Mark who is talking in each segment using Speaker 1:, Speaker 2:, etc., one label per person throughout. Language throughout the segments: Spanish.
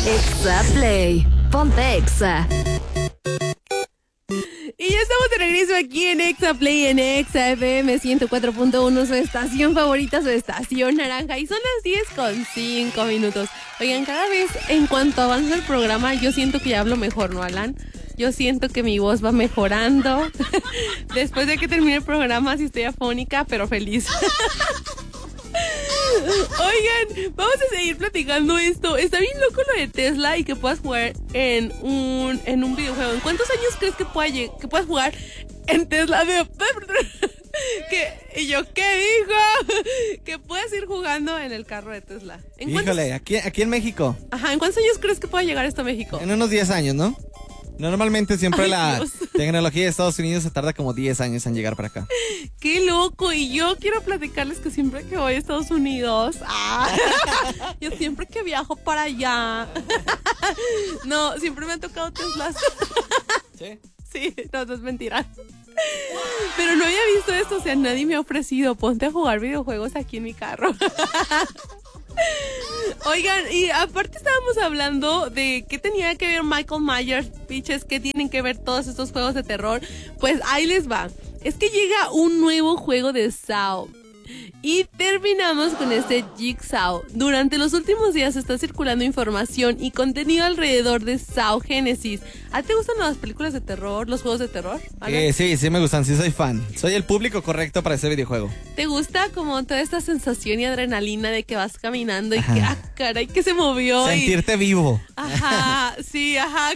Speaker 1: Exa Play. Ponte Exa.
Speaker 2: Y ya estamos de regreso aquí en Exa Play, en Exa FM 104.1, su estación favorita, su estación naranja. Y son las 10:05. Oigan, cada vez en cuanto avanza el programa, yo siento que ya hablo mejor, ¿no, Alan? Yo siento que mi voz va mejorando. Después de que termine el programa, sí estoy afónica, pero feliz. Oigan, vamos a seguir platicando esto. Está bien loco lo de Tesla y que puedas jugar en un videojuego. ¿En cuántos años crees que puedas jugar en Tesla? ¿Y yo qué dijo? Que puedas ir jugando en el carro de Tesla.
Speaker 3: Híjole, aquí en México.
Speaker 2: Ajá, ¿en cuántos años crees que pueda llegar esto a México?
Speaker 3: En unos 10 años, ¿no? Normalmente siempre la tecnología de Estados Unidos se tarda como 10 años en llegar para acá.
Speaker 2: ¡Qué loco! Y yo quiero platicarles que siempre que voy a Estados Unidos, yo siempre que viajo para allá, no, siempre me han tocado Teslas.
Speaker 3: ¿Sí?
Speaker 2: Sí, no es mentira. Pero no había visto esto, o sea, nadie me ha ofrecido, ponte a jugar videojuegos aquí en mi carro. Oigan, y aparte estábamos hablando de qué tenía que ver Michael Myers, bitches, qué tienen que ver todos estos juegos de terror. Pues ahí les va. Es que llega un nuevo juego de Saw. Y terminamos con este Jigsaw. Durante los últimos días está circulando información y contenido alrededor de Saw Genesis. ¿A ti te gustan las películas de terror, los juegos de terror?
Speaker 3: Sí me gustan, sí soy fan. Soy el público correcto para ese videojuego.
Speaker 2: ¿Te gusta como toda esta sensación y adrenalina de que vas caminando y que, caray, que se movió?
Speaker 3: Sentirte vivo.
Speaker 2: Ajá, sí,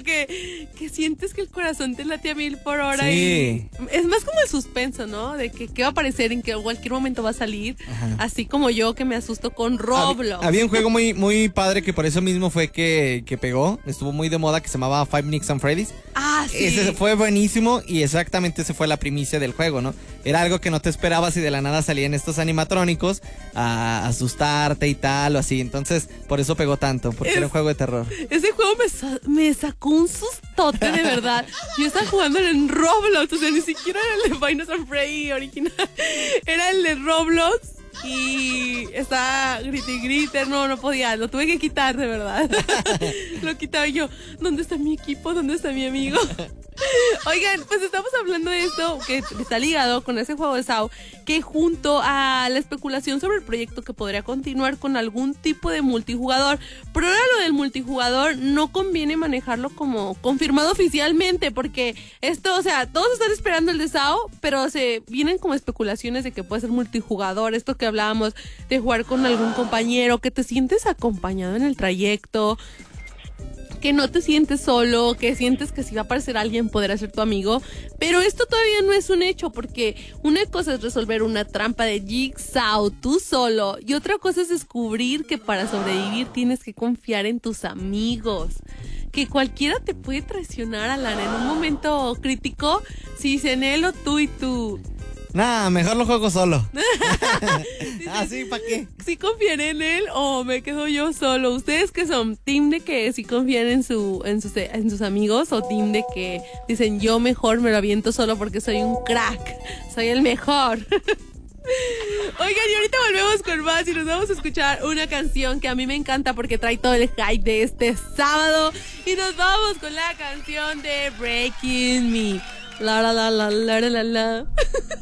Speaker 2: que sientes que el corazón te late a 1000 por hora.
Speaker 3: Sí.
Speaker 2: Y es más como el suspenso, ¿no? De que qué va a aparecer, en que cualquier momento va a salir. Ajá. Así como yo que me asusto con Roblox.
Speaker 3: Había un juego muy, muy padre que por eso mismo fue que pegó. Estuvo muy de moda, que se llamaba Five Nights at Freddy's.
Speaker 2: Sí.
Speaker 3: Ese fue buenísimo y exactamente ese fue la primicia del juego, ¿no? Era algo que no te esperabas y de la nada salían estos animatrónicos a asustarte y tal o así. Entonces, por eso pegó tanto, porque era un juego de terror.
Speaker 2: Ese juego me sacó un sustote, de verdad. Yo estaba jugando en Roblox, o sea, ni siquiera era el de Five Nights at Freddy's original. Era el de Roblox. Y estaba grite, no podía, lo tuve que quitar, de verdad. Lo quitaba yo. ¿Dónde está mi equipo? ¿Dónde está mi amigo? Oigan, pues estamos hablando de esto que está ligado con ese juego de Saw, que junto a la especulación sobre el proyecto que podría continuar con algún tipo de multijugador. Pero ahora lo del multijugador no conviene manejarlo como confirmado oficialmente, porque esto, o sea, todos están esperando el de Saw, pero se vienen como especulaciones de que puede ser multijugador. Esto que hablábamos de jugar con algún compañero, que te sientes acompañado en el trayecto, que no te sientes solo, que sientes que si va a aparecer alguien podrá ser tu amigo. Pero esto todavía no es un hecho, porque una cosa es resolver una trampa de Jigsaw tú solo, y otra cosa es descubrir que para sobrevivir tienes que confiar en tus amigos. Que cualquiera te puede traicionar, Alan, en un momento crítico, si dicen él o tú y tú.
Speaker 3: Nah, mejor lo juego solo. ¿Sí? ¿Para qué?
Speaker 2: ¿Sí confían en él o me quedo yo solo? ¿Ustedes que son? ¿Team de que sí confían en sus amigos o team de que dicen yo mejor me lo aviento solo porque soy un crack, soy el mejor? Oigan, y ahorita volvemos con más y nos vamos a escuchar una canción que a mí me encanta porque trae todo el hype de este sábado. Y nos vamos con la canción de Breaking Me. La la la la la la la.